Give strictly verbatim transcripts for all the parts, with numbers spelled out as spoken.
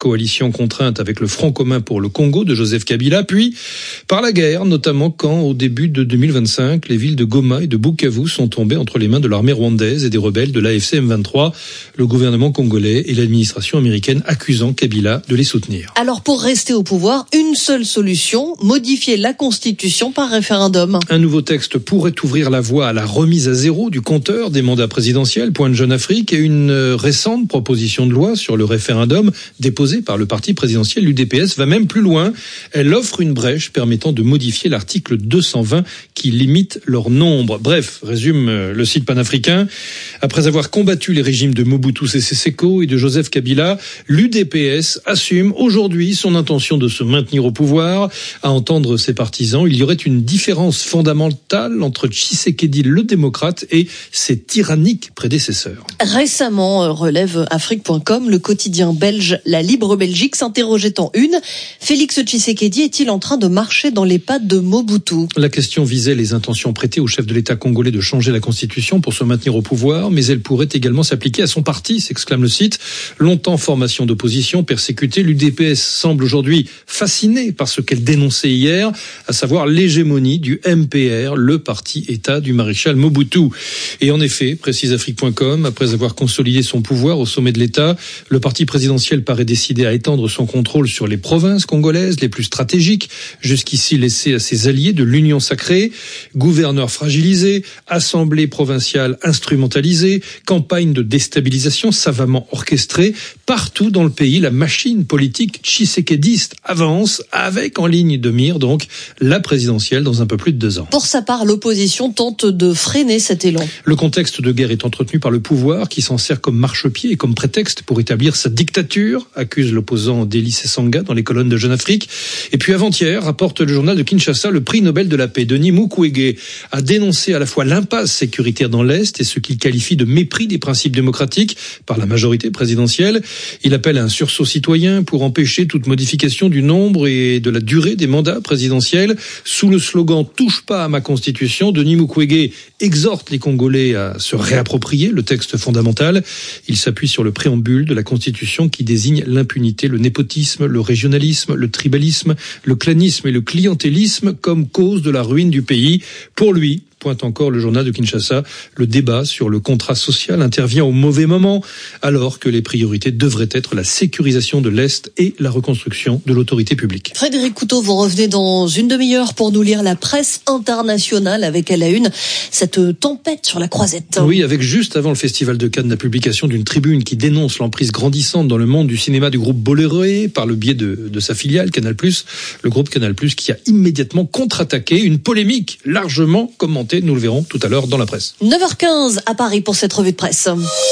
coalition contrainte avec le Front commun pour le Congo de Joseph Kabila, puis par la guerre, notamment quand, au début de deux mille vingt-cinq, les villes de Goma et de Bukavu sont tombées entre les mains de l'armée rwandaise et des rebelles de l'A F C M vingt-trois, le gouvernement congolais et l'administration américaine accusant Kabila de les soutenir. Alors pour rester au pouvoir, une seule solution, modifier la Constitution par référendum. Un nouveau texte pourrait ouvrir la voie à la remise à zéro du compteur des mandats présidentiels, pointe Jeune Afrique, et une récente proposition de loi sur le référendum déposée par le parti présidentiel, l'U D P S, va même plus loin. Elle offre une brèche permettant de modifier l'article deux cent vingt qui limite leur nombre. Bref, résume le site panafricain, après avoir combattu les régimes de Mobutu Sese Seko et de Joseph Kabila, l'U D P S assume aujourd'hui son intention de se maintenir au pouvoir. À entendre ses partisans, il y aurait une différence fondamentale entre Tshisekedi, le démocrate, et ses tyranniques prédécesseurs. Récemment, relève Afrique point com, le quotidien belge La Libre Belgique s'interrogeait en une. Félix Tshisekedi est-il en train de marcher dans les pas de Mobutu ? La question visait les intentions prêtées au chef de l'État congolais de changer la Constitution pour se maintenir au pouvoir, mais elle pourrait également s'appliquer à son parti, s'exclame le site. Longtemps formation d'opposition, persécutée, l'U D P S semble aujourd'hui fascinée par ce qu'elle dénonçait hier, à savoir l'hégémonie du M P R, le parti-État du maréchal Mobutu. Et en effet, précise Afrique point com, après avoir consolidé son pouvoir au sommet de l'État, le parti présidentiel paraît décidé à étendre son contrôle sur les provinces congolaises les plus stratégiques, jusqu'ici laissées à ses alliés de l'Union sacrée. Gouverneurs fragilisés, assemblée provinciale instrumentalisée, campagne de déstabilisation savamment orchestrée. Partout dans le pays, la machine politique tshisekédiste avance avec en ligne de mire donc la présidentielle dans un peu plus de deux ans. Pour sa part, l'opposition tente de freiner cet élan. Le contexte de guerre est entretenu par le pouvoir qui s'en sert comme marchepied et comme prétexte pour établir sa dictature, accuse l'opposant Deli Sesanga dans les colonnes de Jeune Afrique. Et puis avant-hier, rapporte le journal de Kinshasa, le prix Nobel de la paix, Denis Mukwege, a dénoncé à la fois l'impasse sécuritaire dans l'Est et ce qu'il qualifie de mépris des principes démocratiques par la majorité présidentielle. Il appelle à un sursaut citoyen pour empêcher toute modification du nombre et de la durée des mandats présidentiels. Sous le slogan « Touche pas à ma Constitution », Denis Mukwege exhorte les Congolais à se réapproprier le texte fondamental. Il s'appuie sur le préambule de la Constitution qui désigne l'impunité, le népotisme, le régionalisme, le tribalisme, le clanisme et le clientélisme comme cause de la ruine du pays. Pour lui, pointe encore le journal de Kinshasa, le débat sur le contrat social intervient au mauvais moment, alors que les priorités devraient être la sécurisation de l'Est et la reconstruction de l'autorité publique. Frédéric Couteau, vous revenez dans une demi-heure pour nous lire la presse internationale avec à la une cette tempête sur la Croisette. Oui, avec juste avant le Festival de Cannes la publication d'une tribune qui dénonce l'emprise grandissante dans le monde du cinéma du groupe Bolloré par le biais de, de sa filiale Canal plus, le groupe Canal plus qui a immédiatement contre-attaqué, une polémique largement commentée. Nous le verrons tout à l'heure dans la presse. neuf heures quinze à Paris pour cette revue de presse.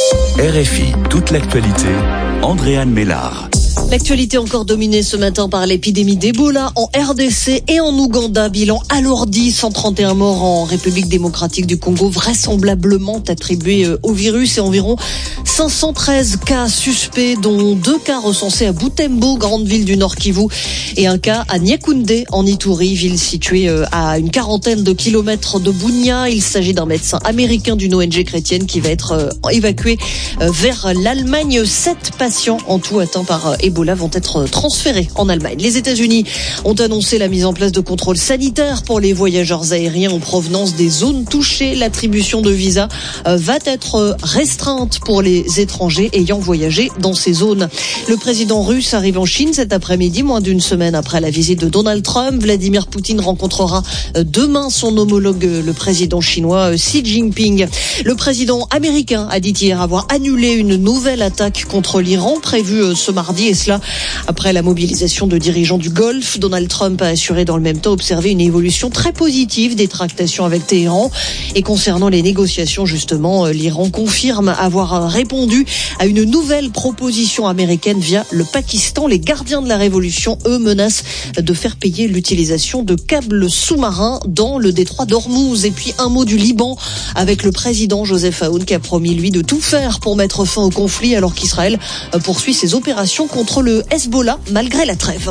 R F I, toute l'actualité, Andréane Mélard. L'actualité encore dominée ce matin par l'épidémie d'Ebola en R D C et en Ouganda. Bilan alourdi, cent trente et un morts en République démocratique du Congo, vraisemblablement attribués au virus, et environ cinq cent treize cas suspects, dont deux cas recensés à Butembo, grande ville du Nord Kivu, et un cas à Niakoundé en Ituri, ville située à une quarantaine de kilomètres de Bunia. Il s'agit d'un médecin américain d'une O N G chrétienne qui va être évacué vers l'Allemagne. Sept patients en tout atteints par Ebola vont être transférés en Allemagne. Les États-Unis ont annoncé la mise en place de contrôles sanitaires pour les voyageurs aériens en provenance des zones touchées. L'attribution de visas va être restreinte pour les étrangers ayant voyagé dans ces zones. Le président russe arrive en Chine cet après-midi, moins d'une semaine après la visite de Donald Trump. Vladimir Poutine rencontrera demain son homologue, le président chinois Xi Jinping. Le président américain a dit hier avoir annulé une nouvelle attaque contre l'Iran prévue ce mardi, et cela après la mobilisation de dirigeants du Golfe. Donald Trump a assuré dans le même temps observer une évolution très positive des tractations avec Téhéran. Et concernant les négociations, justement, l'Iran confirme avoir répondu à une nouvelle proposition américaine via le Pakistan. Les gardiens de la révolution, eux, menacent de faire payer l'utilisation de câbles sous-marins dans le détroit d'Ormuz. Et puis un mot du Liban avec le président Joseph Aoun qui a promis, lui, de tout faire pour mettre fin au conflit alors qu'Israël poursuit ses opérations contre le Hezbollah malgré la trêve.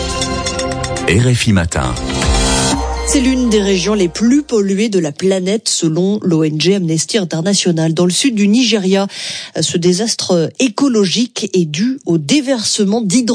R F I Matin. C'est l'une des régions les plus polluées de la planète selon l'O N G Amnesty International. Dans le sud du Nigeria, ce désastre écologique est dû au déversement d'hydrogène